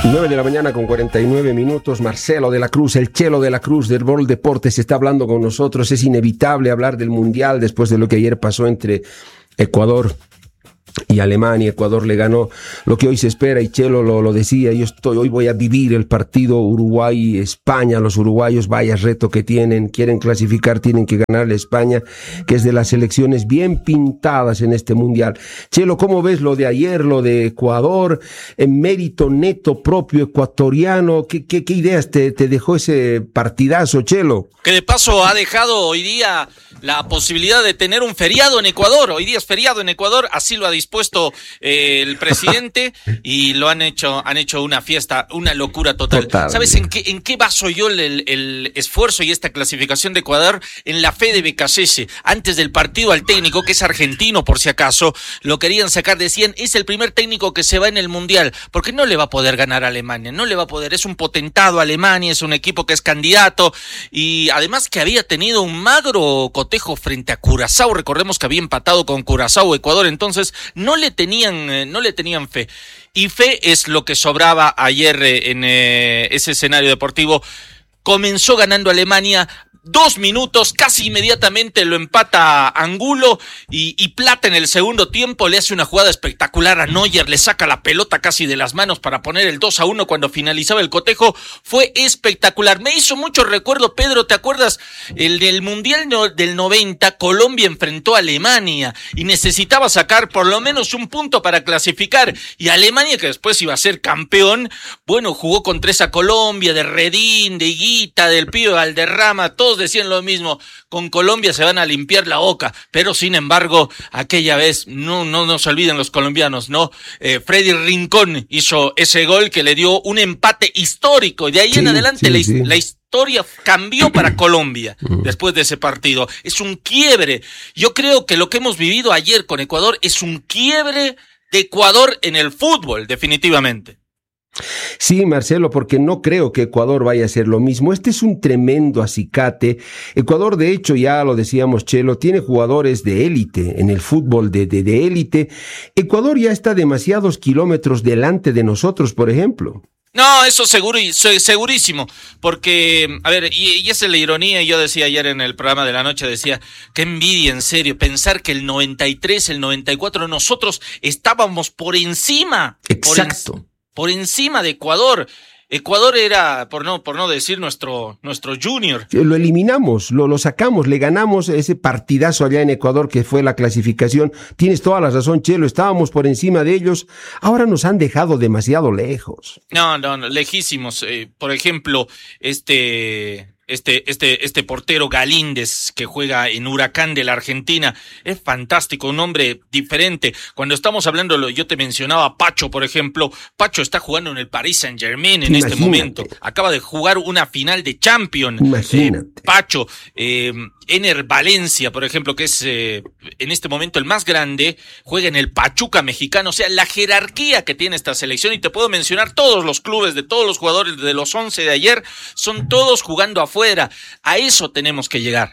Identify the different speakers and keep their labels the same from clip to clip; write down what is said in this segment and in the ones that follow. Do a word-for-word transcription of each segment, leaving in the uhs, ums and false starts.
Speaker 1: nueve de la mañana con cuarenta y nueve minutos. Marcelo de la Cruz, el Chelo de la Cruz del Bol Deportes, está hablando con nosotros. Es inevitable hablar del Mundial después de lo que ayer pasó entre Ecuador y Alemania. Ecuador le ganó lo que hoy se espera, y Chelo lo, lo decía. Yo estoy, hoy voy a vivir el partido Uruguay-España. Los uruguayos, vaya reto que tienen, quieren clasificar, tienen que ganarle a España, que es de las selecciones bien pintadas en este Mundial. Chelo, ¿cómo ves lo de ayer, lo de Ecuador, en mérito neto propio ecuatoriano? ¿Qué, qué, qué ideas te, te dejó ese partidazo, Chelo?
Speaker 2: Que de paso ha dejado hoy día la posibilidad de tener un feriado en Ecuador. Hoy día es feriado en Ecuador, así lo ha dispuesto eh, el presidente, y lo han hecho, han hecho una fiesta, una locura total. total. ¿Sabes en qué, en qué baso yo el, el, el esfuerzo y esta clasificación de Ecuador? En la fe de Becasese. Antes del partido, al técnico, que es argentino por si acaso, lo querían sacar, decían, es el primer técnico que se va en el Mundial, porque no le va a poder ganar a Alemania, no le va a poder, es un potentado Alemania, es un equipo que es candidato, y además que había tenido un magro cotejo frente a Curazao. Recordemos que había empatado con Curazao Ecuador, entonces no le tenían, eh, no le tenían fe. Y fe es lo que sobraba ayer eh, en eh, ese escenario deportivo. Comenzó ganando Alemania. Dos minutos, casi inmediatamente lo empata Angulo, y, y Plata en el segundo tiempo le hace una jugada espectacular a Neuer, le saca la pelota casi de las manos para poner el dos a uno cuando finalizaba el cotejo. Fue espectacular. Me hizo mucho recuerdo, Pedro, ¿te acuerdas? El del Mundial no, del noventa, Colombia enfrentó a Alemania y necesitaba sacar por lo menos un punto para clasificar, y Alemania, que después iba a ser campeón, bueno, jugó contra esa Colombia de Redín, de Higuita, del Pío Valderrama, todos decían lo mismo, con Colombia se van a limpiar la boca, pero sin embargo, aquella vez, no, no, no se olviden los colombianos, ¿no? Eh, Freddy Rincón hizo ese gol que le dio un empate histórico, y de ahí sí, en adelante sí, la, sí. la historia cambió para Colombia después de ese partido. Es un quiebre. Yo creo que lo que hemos vivido ayer con Ecuador es un quiebre de Ecuador en el fútbol, definitivamente.
Speaker 1: Sí, Marcelo, porque no creo que Ecuador vaya a hacer lo mismo. Este es un tremendo acicate. Ecuador, de hecho, ya lo decíamos, Chelo, tiene jugadores de élite en el fútbol de, de, de élite. Ecuador ya está demasiados kilómetros delante de nosotros, por ejemplo.
Speaker 2: No, eso seguro, segurísimo, porque, a ver, y, y esa es la ironía. Yo decía ayer en el programa de la noche, decía, qué envidia, en serio, pensar que el noventa y tres, el noventa y cuatro, nosotros estábamos por encima.
Speaker 1: Exacto.
Speaker 2: Por en, por encima de Ecuador. Ecuador era, por no, por no decir, nuestro, nuestro junior.
Speaker 1: Lo eliminamos, lo, lo sacamos, le ganamos ese partidazo allá en Ecuador que fue la clasificación. Tienes toda la razón, Chelo, estábamos por encima de ellos, ahora nos han dejado demasiado lejos.
Speaker 2: No, no, no, lejísimos. Eh, por ejemplo, este... Este, este, este portero Galíndez, que juega en Huracán de la Argentina, es fantástico, un hombre diferente. Cuando estamos hablando, yo te mencionaba Pacho, por ejemplo. Pacho está jugando en el Paris Saint-Germain en Imagínate. este momento. Acaba de jugar una final de Champions.
Speaker 1: Imagínate.
Speaker 2: Eh, Pacho, eh, Ener Valencia, por ejemplo, que es eh, en este momento el más grande, juega en el Pachuca mexicano. O sea, la jerarquía que tiene esta selección, y te puedo mencionar todos los clubes de todos los jugadores de los once de ayer, son todos jugando afuera. Fuera. A eso tenemos que llegar.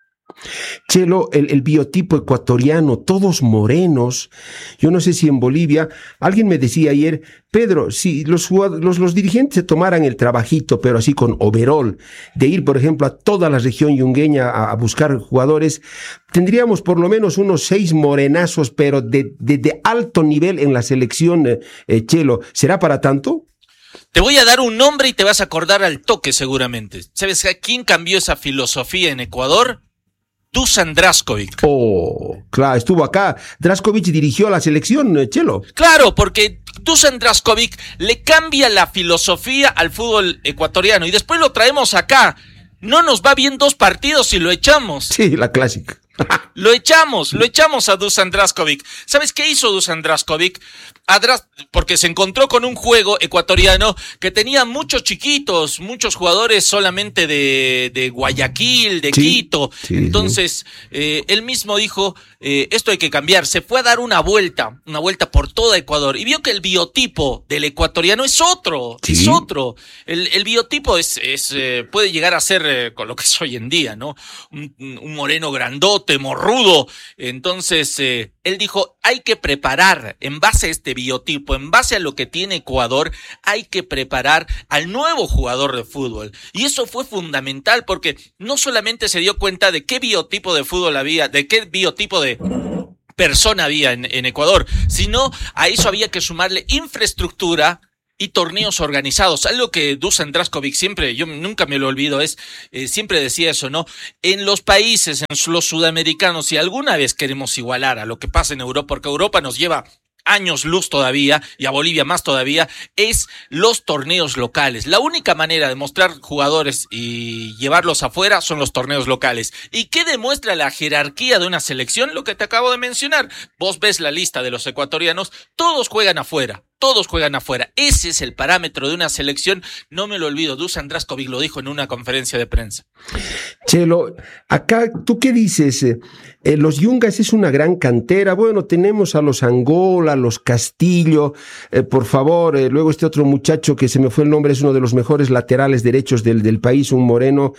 Speaker 1: Chelo, el, el biotipo ecuatoriano, todos morenos. Yo no sé si en Bolivia, alguien me decía ayer, Pedro, si los, los, los dirigentes se tomaran el trabajito, pero así con overall, de ir, por ejemplo, a toda la región yungueña a, a buscar jugadores, tendríamos por lo menos unos seis morenazos, pero de, de, de alto nivel en la selección, eh, eh, Chelo. ¿Será para tanto?
Speaker 2: Te voy a dar un nombre y te vas a acordar al toque seguramente. ¿Sabes a quién cambió esa filosofía en Ecuador? Dusan Drašković.
Speaker 1: Oh, claro, estuvo acá. Drašković dirigió a la selección, Chelo.
Speaker 2: Claro, porque Dusan Drašković le cambia la filosofía al fútbol ecuatoriano y después lo traemos acá. No nos va bien dos partidos y lo echamos.
Speaker 1: Sí, la clásica.
Speaker 2: Lo echamos, lo echamos a Dusan Drašković. ¿Sabes qué hizo Dusan Drašković? Dras- porque se encontró con un juego ecuatoriano que tenía muchos chiquitos, muchos jugadores solamente de, de Guayaquil, de sí, Quito. Sí, Entonces, sí. Eh, él mismo dijo, eh, esto hay que cambiar. Se fue a dar una vuelta, una vuelta por toda Ecuador y vio que el biotipo del ecuatoriano es otro, sí. es otro. El, el biotipo es, es eh, puede llegar a ser eh, con lo que es hoy en día, ¿no? Un, un moreno grandote, morrudo. Entonces, eh, Él dijo, hay que preparar, en base a este biotipo, en base a lo que tiene Ecuador, hay que preparar al nuevo jugador de fútbol. Y eso fue fundamental porque no solamente se dio cuenta de qué biotipo de fútbol había, de qué biotipo de persona había en, en Ecuador, sino a eso había que sumarle infraestructura y torneos organizados. Algo que Dusan Draskovic siempre, yo nunca me lo olvido, es, eh, siempre decía eso, ¿no? En los países, en los sudamericanos, si alguna vez queremos igualar a lo que pasa en Europa, porque Europa nos lleva años luz todavía, y a Bolivia más todavía, es los torneos locales. La única manera de mostrar jugadores y llevarlos afuera son los torneos locales. ¿Y qué demuestra la jerarquía de una selección? Lo que te acabo de mencionar. Vos ves la lista de los ecuatorianos, todos juegan afuera. Todos juegan afuera. Ese es el parámetro de una selección. No me lo olvido. Dusan Draskovic lo dijo en una conferencia de prensa.
Speaker 1: Chelo, acá, ¿tú qué dices? Eh, los Yungas es una gran cantera. Bueno, tenemos a los Angola, los Castillo. Eh, por favor, eh, luego este otro muchacho que se me fue el nombre, es uno de los mejores laterales derechos del, del país, un moreno.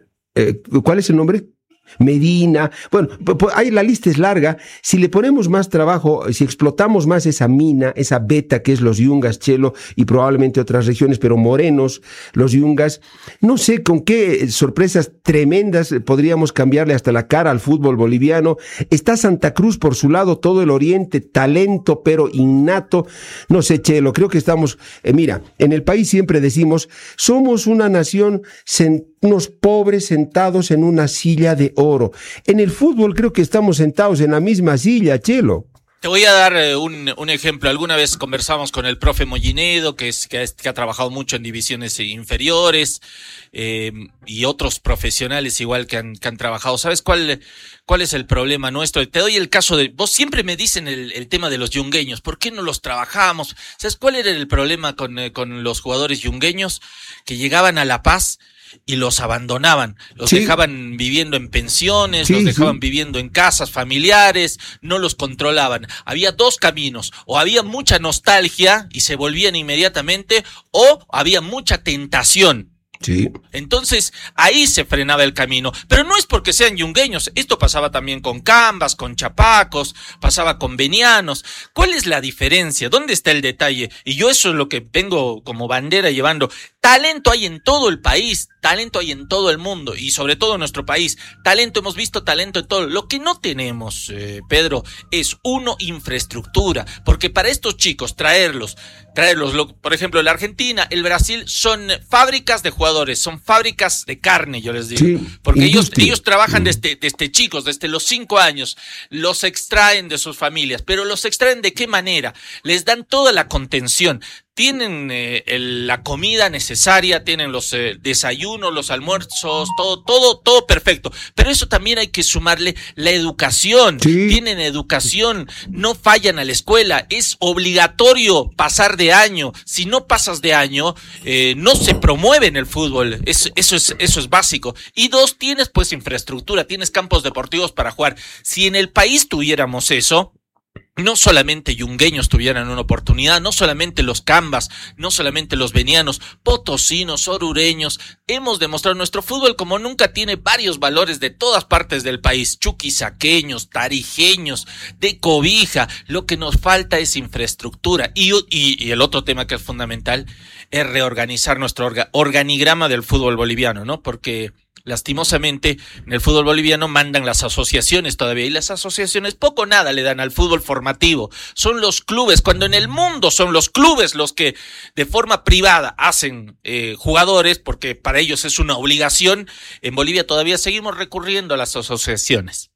Speaker 1: Eh, ¿Cuál es el nombre? Medina, bueno, ahí la lista es larga. Si le ponemos más trabajo, si explotamos más esa mina, esa beta que es los Yungas, Chelo, y probablemente otras regiones, pero morenos, los Yungas, no sé con qué sorpresas tremendas podríamos cambiarle hasta la cara al fútbol boliviano. Está Santa Cruz por su lado, todo el oriente, talento pero innato. No sé, Chelo, creo que estamos, eh, mira, en el país siempre decimos, somos una nación centrada, unos pobres sentados en una silla de oro. En el fútbol creo que estamos sentados en la misma silla, Chelo.
Speaker 2: Te voy a dar eh, un, un ejemplo. Alguna vez conversamos con el profe Mollinedo, que, es, que, es, que ha trabajado mucho en divisiones inferiores, eh, y otros profesionales igual que han, que han trabajado. ¿Sabes cuál, cuál es el problema nuestro? Te doy el caso de... Vos siempre me dicen el, el tema de los yungueños. ¿Por qué no los trabajamos? ¿Sabes cuál era el problema con, eh, con los jugadores yungueños? Que llegaban a La Paz y los abandonaban, los sí. dejaban viviendo en pensiones, sí, los dejaban sí. viviendo en casas familiares, no los controlaban. Había dos caminos, o había mucha nostalgia y se volvían inmediatamente, o había mucha tentación.
Speaker 1: Sí.
Speaker 2: Entonces, ahí se frenaba el camino. Pero no es porque sean yungueños. Esto pasaba también con cambas, con chapacos, pasaba con venianos. ¿Cuál es la diferencia? ¿Dónde está el detalle? Y yo eso es lo que vengo como bandera llevando. Talento hay en todo el país, talento hay en todo el mundo y sobre todo en nuestro país. Talento, hemos visto talento en todo. Lo que no tenemos, eh, Pedro, es uno, infraestructura. Porque para estos chicos, traerlos, traerlos, lo, por ejemplo, la Argentina, el Brasil, son fábricas de jugadores, son fábricas de carne, yo les digo. Sí, porque ellos, ellos trabajan desde, desde chicos, desde los cinco años, los extraen de sus familias. Pero los extraen ¿de qué manera? Les dan toda la contención. Tienen eh, el, la comida necesaria, tienen los eh, desayunos, los almuerzos, todo, todo, todo perfecto. Pero eso también hay que sumarle la educación. Sí. Tienen educación, no fallan a la escuela, es obligatorio pasar de año. Si no pasas de año, eh, no se promueve en el fútbol. Es, eso es, eso es básico. Y dos, tienes pues infraestructura, tienes campos deportivos para jugar. Si en el país tuviéramos eso, no solamente yungueños tuvieran una oportunidad, no solamente los cambas, no solamente los venianos, potosinos, orureños, hemos demostrado nuestro fútbol como nunca tiene varios valores de todas partes del país, chuquisaqueños, tarijeños, de Cobija. Lo que nos falta es infraestructura y, y, y el otro tema que es fundamental es reorganizar nuestro orga, organigrama del fútbol boliviano, ¿no? Porque lastimosamente en el fútbol boliviano mandan las asociaciones todavía y las asociaciones poco o nada le dan al fútbol formativo. Son los clubes, cuando en el mundo son los clubes los que de forma privada hacen eh, jugadores, porque para ellos es una obligación. En Bolivia todavía seguimos recurriendo a las asociaciones.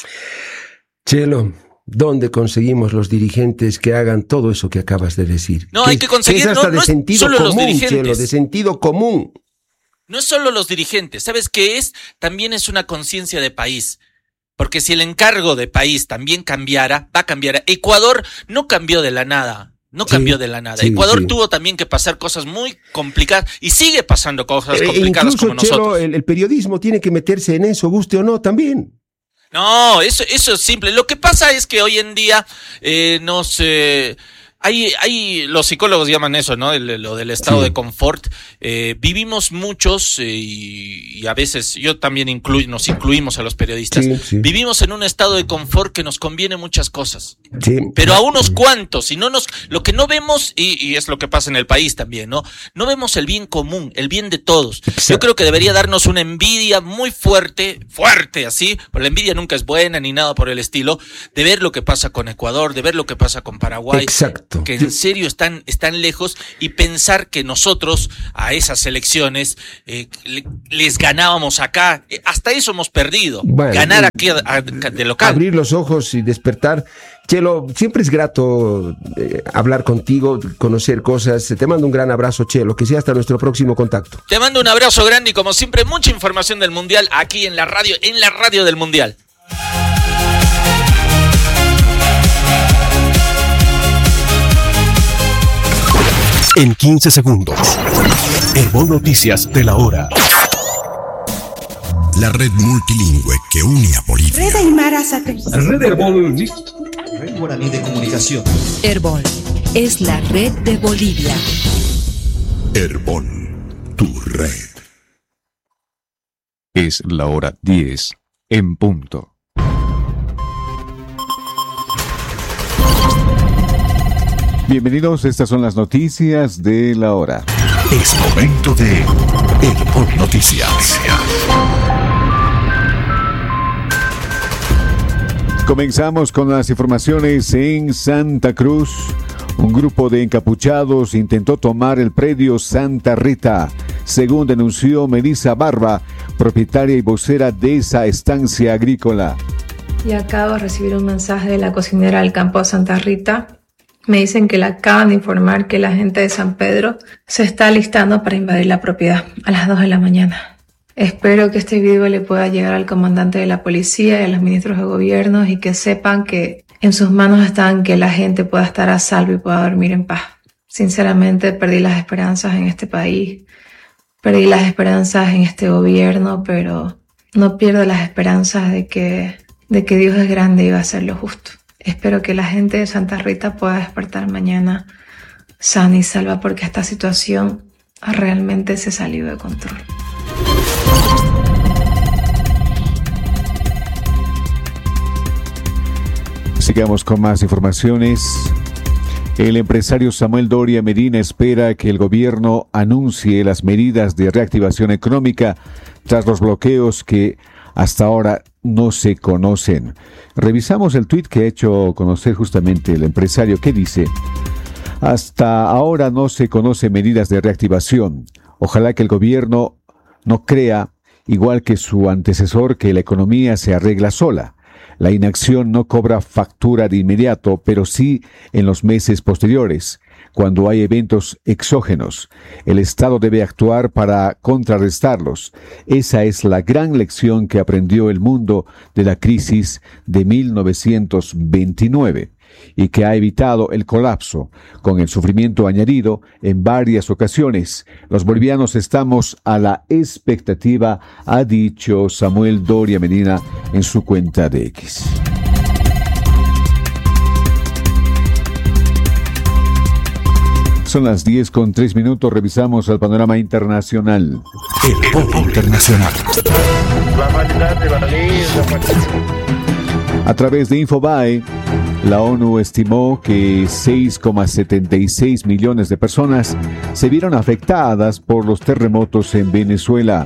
Speaker 1: Chelo, ¿dónde conseguimos los dirigentes que hagan todo eso que acabas de decir?
Speaker 2: No, hay que conseguir,
Speaker 1: que es hasta
Speaker 2: no,
Speaker 1: de
Speaker 2: no
Speaker 1: sentido
Speaker 2: solo
Speaker 1: común,
Speaker 2: los dirigentes.
Speaker 1: Chelo, de sentido común.
Speaker 2: No es solo los dirigentes, ¿sabes qué es? También es una conciencia de país. Porque si el encargo de país también cambiara, va a cambiar. Ecuador no cambió de la nada, no sí, cambió de la nada. Sí, Ecuador sí. tuvo también que pasar cosas muy complicadas y sigue pasando cosas complicadas
Speaker 1: e incluso,
Speaker 2: como nosotros.
Speaker 1: Chelo, el, el periodismo tiene que meterse en eso, guste o no, también.
Speaker 2: No, eso, eso es simple. Lo que pasa es que hoy en día eh, nos... Eh, Hay, hay, los psicólogos llaman eso, ¿no? El, lo del estado sí. de confort. Eh, vivimos muchos eh, y, y a veces yo también incluyo, nos incluimos a los periodistas. Sí, sí. Vivimos en un estado de confort que nos conviene muchas cosas. Sí. Pero a unos cuantos, y no nos, lo que no vemos, y, y es lo que pasa en el país también, ¿no? No vemos el bien común, el bien de todos. Exacto. Yo creo que debería darnos una envidia muy fuerte, fuerte así, porque la envidia nunca es buena ni nada por el estilo, de ver lo que pasa con Ecuador, de ver lo que pasa con Paraguay.
Speaker 1: Exacto.
Speaker 2: Que en serio están, están lejos, y pensar que nosotros a esas elecciones eh, le, les ganábamos acá, eh, hasta eso hemos perdido, bueno, ganar aquí a, a, de local.
Speaker 1: Abrir los ojos y despertar. Chelo, siempre es grato eh, hablar contigo, conocer cosas. Te mando un gran abrazo, Chelo, que sea hasta nuestro próximo contacto.
Speaker 2: Te mando un abrazo grande y como siempre mucha información del Mundial aquí en la radio, en la radio del Mundial.
Speaker 3: En quince segundos, Herbol Noticias de la hora.
Speaker 4: La red multilingüe que une a Bolivia.
Speaker 5: Red Aymara Satélite.
Speaker 6: Red Herbol.
Speaker 7: Red Guaraní de Comunicación.
Speaker 8: Herbol es la red de Bolivia.
Speaker 4: Herbol, tu red.
Speaker 3: Es la hora diez en punto. Bienvenidos, estas son las noticias de la hora.
Speaker 4: Es momento de Herbol Noticias.
Speaker 3: Comenzamos con las informaciones en Santa Cruz. Un grupo de encapuchados intentó tomar el predio Santa Rita, según denunció Melissa Barba, propietaria y vocera de esa estancia agrícola.
Speaker 9: Y acabo de recibir un mensaje de la cocinera del campo de Santa Rita. Me dicen que le acaban de informar que la gente de San Pedro se está alistando para invadir la propiedad a las dos de la mañana. Espero que este video le pueda llegar al comandante de la policía y a los ministros de gobierno y que sepan que en sus manos están que la gente pueda estar a salvo y pueda dormir en paz. Sinceramente perdí las esperanzas en este país, perdí las esperanzas en este gobierno, pero no pierdo las esperanzas de que, de que Dios es grande y va a hacer lo justo. Espero que la gente de Santa Rita pueda despertar mañana sana y salva, porque esta situación realmente se salió de control.
Speaker 3: Sigamos con más informaciones. El empresario Samuel Doria Medina espera que el gobierno anuncie las medidas de reactivación económica tras los bloqueos que hasta ahora no se conocen. Revisamos el tuit que ha hecho conocer justamente el empresario, que dice: hasta ahora no se conocen medidas de reactivación. Ojalá que el gobierno no crea, igual que su antecesor, que la economía se arregla sola. La inacción no cobra factura de inmediato, pero sí en los meses posteriores, cuando hay eventos exógenos. El Estado debe actuar para contrarrestarlos. Esa es la gran lección que aprendió el mundo de la crisis de mil novecientos veintinueve y que ha evitado el colapso, con el sufrimiento añadido en varias ocasiones. Los bolivianos estamos a la expectativa, ha dicho Samuel Doria Medina en su cuenta de X. Son las diez con tres minutos, revisamos el panorama internacional.
Speaker 4: El Pop Internacional.
Speaker 3: A través de Infobae, la ONU estimó que seis coma setenta y seis millones de personas se vieron afectadas por los terremotos en Venezuela.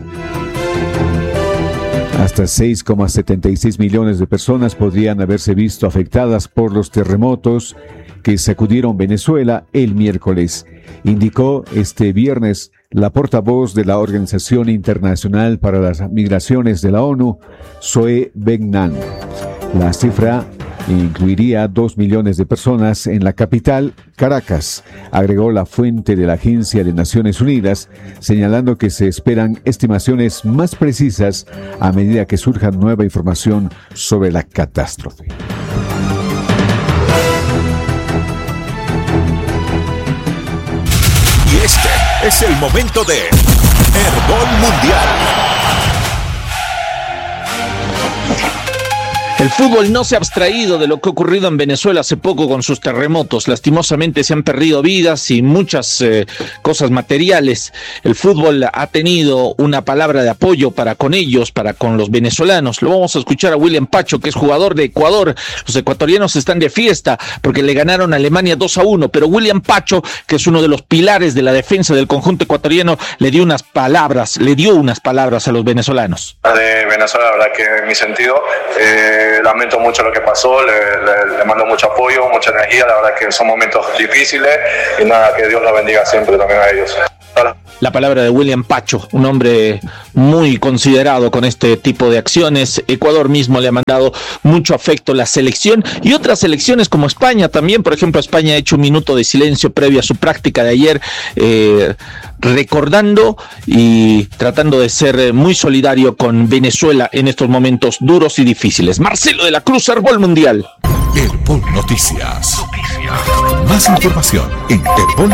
Speaker 3: Hasta seis coma setenta y seis millones de personas podrían haberse visto afectadas por los terremotos que sacudieron Venezuela el miércoles, indicó este viernes la portavoz de la Organización Internacional para las Migraciones de la ONU, Zoe Begnan. La cifra incluiría dos millones de personas en la capital, Caracas, agregó la fuente de la Agencia de Naciones Unidas, señalando que se esperan estimaciones más precisas a medida que surja nueva información sobre la catástrofe.
Speaker 4: Y este es el momento de Herbol Mundial.
Speaker 5: El fútbol no se ha abstraído de lo que ha ocurrido en Venezuela hace poco con sus terremotos. Lastimosamente se han perdido vidas y muchas eh, cosas materiales. El fútbol ha tenido una palabra de apoyo para con ellos, para con los venezolanos. Lo vamos a escuchar a William Pacho, que es jugador de Ecuador. Los ecuatorianos están de fiesta porque le ganaron a Alemania dos a uno, pero William Pacho, que es uno de los pilares de la defensa del conjunto ecuatoriano, le dio unas palabras, le dio unas palabras a los venezolanos.
Speaker 6: De Venezuela, la verdad que en mi sentido, eh, lamento mucho lo que pasó, le, le, le mando mucho apoyo, mucha energía, la verdad que son momentos difíciles y nada, que Dios los bendiga siempre también a ellos. Hola.
Speaker 5: La palabra de William Pacho, un hombre muy considerado con este tipo de acciones. Ecuador mismo le ha mandado mucho afecto a la selección y otras selecciones como España también. Por ejemplo, España ha hecho un minuto de silencio previo a su práctica de ayer, eh, recordando y tratando de ser muy solidario con Venezuela en estos momentos duros y difíciles. Marcelo de la Cruz, Herbol Mundial.
Speaker 4: Herbol Noticias. Noticias. Más información en herbol